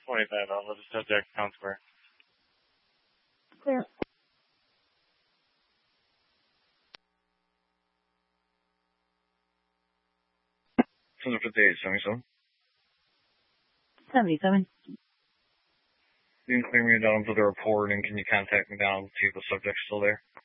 $25. Just subject account square. Clear. From the 5877. 77. You can clear me down for the report, and can you contact me down to see if the subject's still there?